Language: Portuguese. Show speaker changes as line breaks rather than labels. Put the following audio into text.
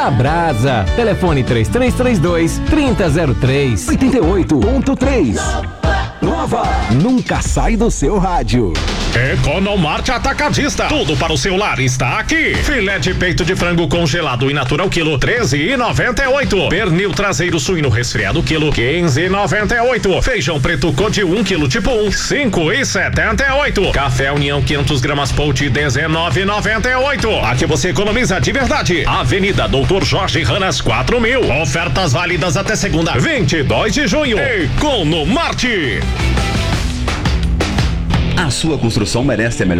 na Brasa. Telefone 3332-3003.
88.3. Nova. Nunca sai do seu rádio.
Economarte Atacadista. Tudo para o seu lar está aqui. Filé de peito de frango congelado in natura quilo 13,98. Pernil traseiro suíno resfriado quilo 15,98. Feijão preto code 1 quilo tipo 1 5,78. Café União 500 gramas Pout 19,98. Aqui você economiza de verdade. Avenida Doutor Jorge Ranas 4000. Ofertas válidas até segunda 22 de junho. Economarte.
A sua construção merece a melhor